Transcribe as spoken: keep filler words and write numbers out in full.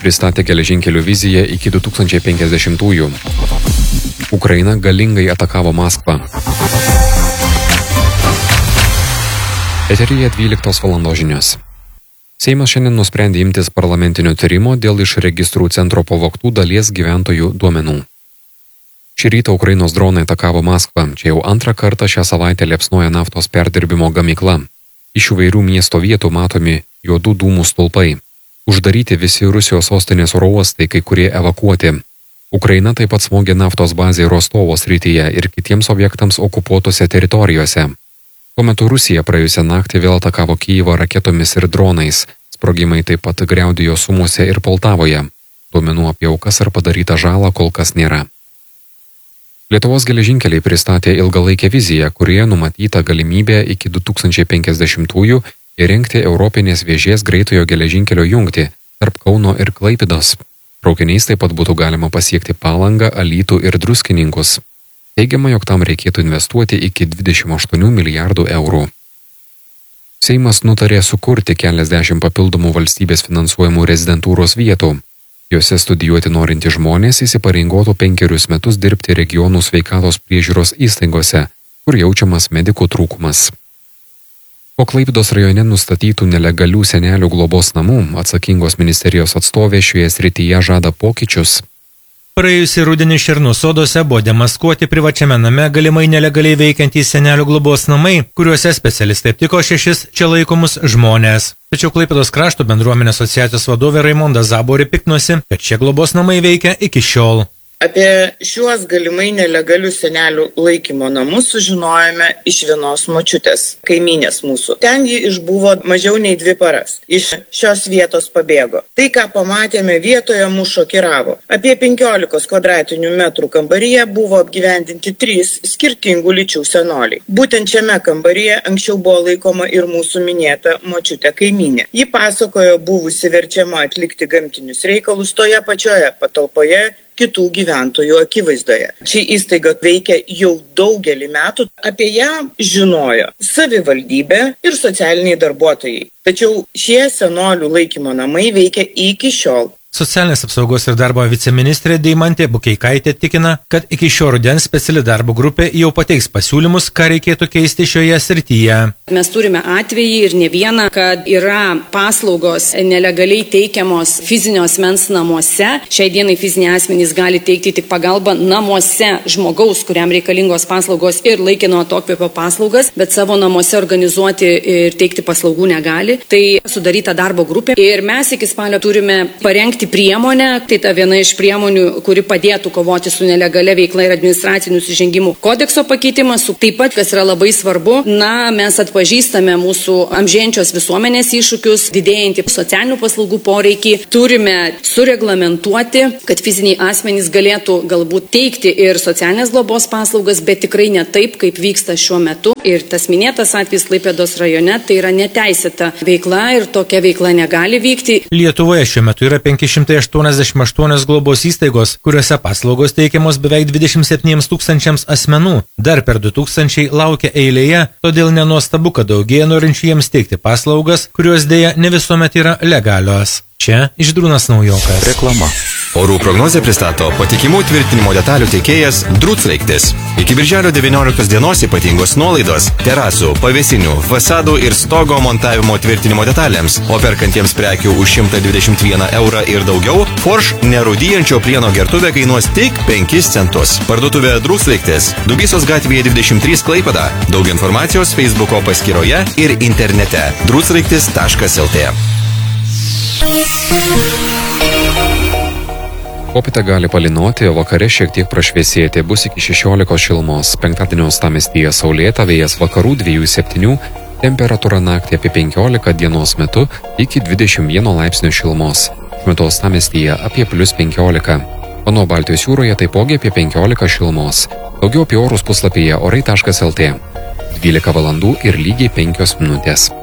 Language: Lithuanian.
pristatė geležinkelių viziją iki du tūkstančiai penkiasdešimtųjų. Ukraina galingai atakavo Maskvą. Eteryje dvyliktos valandos žinios. Seimas šiandien nusprendė imtis parlamentinio tyrimo dėl iš registrų centro pavogtų dalies gyventojų duomenų. Šį rytą Ukrainos dronai atakavo Maskvą. Čia jau antrą kartą šią savaitę liepsnoja naftos perdirbimo gamykla. Iš įvairių miesto vietų matomi juodų dūmų stulpai. Uždaryti visi Rusijos sostinės oro uostai, kai kurie evakuoti. Ukraina taip pat smogė naftos bazę Rostovo srityje ir kitiems objektams okupuotose teritorijose. Tuo metu Rusija praėjusią naktį vėl atakavo Kyjivą raketomis ir dronais. Sprogimai taip pat griaudėjo Sumuose ir Poltavoje. Duomenų apie aukas ar padarytą žalą kol kas nėra. Lietuvos geležinkeliai pristatė ilgalaikę viziją, kurioje numatyta galimybė iki du tūkstančiai penkiasdešimtųjų įrengti Europinės vėžės greitojo geležinkelio jungtį tarp Kauno ir Klaipėdos. Traukiniais taip pat būtų galima pasiekti Palangą, Alytų ir Druskininkus. Teigiama, jog tam reikėtų investuoti iki dvidešimt aštuonių milijardų eurų. Seimas nutarė sukurti keliasdešimt papildomų valstybės finansuojamų rezidentūros vietų. Jose studijuoti norintys žmonės įsipareigotų penkerius metus dirbti regionų sveikatos priežiūros įstaigose, kur jaučiamas medikų trūkumas. Po Klaipėdos rajone nustatytų nelegalių senelių globos namų atsakingos ministerijos atstovė šioje srityje žada pokyčius. Praėjusį rudenį Šernų sodose buvo demaskuoti privačiame name galimai nelegaliai veikiantys senelių globos namai, kuriuose specialistai aptiko šešis čia laikomus žmonės. Tačiau Klaipėdos krašto bendruomenės asociacijos vadovė Raimonda Zaborė piktinosi, kad šie globos namai veikia iki šiol. Apie šiuos galimai nelegalius senelių laikymo namus sužinojome iš vienos močiutės, kaimynės mūsų. Ten ji išbuvo mažiau nei dvi paras. Iš šios vietos pabėgo. Tai, ką pamatėme vietoje, mus šokiravo. Apie penkiolikos kvadratinių metrų kambaryje buvo apgyvendinti trys skirtingų lyčių senoliai. Būtent šiame kambaryje anksčiau buvo laikoma ir mūsų minėta močiutė kaimynė. Ji pasakojo buvusi verčiama atlikti gamtinius reikalus toje pačioje patalpoje kitų gyventojų akivaizdoje. Ši įstaiga veikia jau daugelį metų. Apie ją žinojo savivaldybė ir socialiniai darbuotojai. Tačiau šie senolių laikymo namai veikia iki šiol. Socialinės apsaugos ir darbo viceministrė Deimantė Bukeikaitė tikina, kad iki šio rudens speciali darbo grupė jau pateiks pasiūlymus, ką reikėtų keisti šioje srityje. Mes turime atvejį ir ne vieną, kad yra paslaugos nelegaliai teikiamos fizinio asmens namuose. Šiai dienai fiziniai asmenys gali teikti tik pagalbą namuose žmogaus, kuriam reikalingos paslaugos ir laikino atokvėpio paslaugas, bet savo namuose organizuoti ir teikti paslaugų negali. Tai sudaryta darbo grupė ir mes iki spalio turime parengti priemonę, tai ta viena iš priemonių, kuri padėtų kovoti su nelegalia veikla ir administracinių nusižengimų kodekso pakeitimas. Taip pat, kas yra labai svarbu, na, mes atpažįstame mūsų amžėjančios visuomenės iššūkius, didėjantį socialinių paslaugų poreikį. Turime sureglamentuoti, kad fiziniai asmenys galėtų galbūt teikti ir socialinės globos paslaugas, bet tikrai ne taip, kaip vyksta šiuo metu. Ir tas minėtas atvejis Klaipėdos rajone, tai yra neteisėta veikla ir tokia veikla negali vykti. Lietuvoje šiuo metu yra penki šimtai aštuoniasdešimt aštuonios globos įstaigos, kuriuose paslaugos teikiamos beveik dvidešimt septyniems tūkstančiams asmenų. Dar per du tūkstančiai laukia eilėje, todėl nenuostabu, kad daugėja norinčių jiems teikti paslaugas, kurios dėja ne visuomet yra legalios. Čia Žydrūnas Naujokas. Reklama. Orų prognozę pristato patikimų tvirtinimo detalių teikėjas Druclaiktis. Iki birželio devynioliktos dienos ypatingos nuolaidos terasų, pavėsinių, fasadų ir stogo montavimo tvirtinimo detalėms, o perkantiems prekių už šimtą dvidešimt vieną eurą ir daugiau, Forš nerūdyjančio plieno gertuvė kainuos tik penkis centus. Parduotuvė Druclaiktis, Dubysos gatvėje dvidešimt trys Klaipėda. Daug informacijos Facebooko paskyroje ir internete druclaiktis taškas lt. Popietę gali palynoti, o vakare šiek tiek prašviesėti, bus iki šešiolikos šilumos. Penktadienio uostamiestyje saulėta, vėjas vakarų dviejų septynių, temperatūra naktį apie penkiolika, dienos metu iki dvidešimt vieno laipsnio šilumos. Šiuo metu uostamiestyje apie plius penkiolika. O nuo Baltijos jūroje taipogi apie penkiolika šilumos. Daugiau apie orus puslapyje orai taškas lt. dvylika valandų ir lygiai penkios minutės.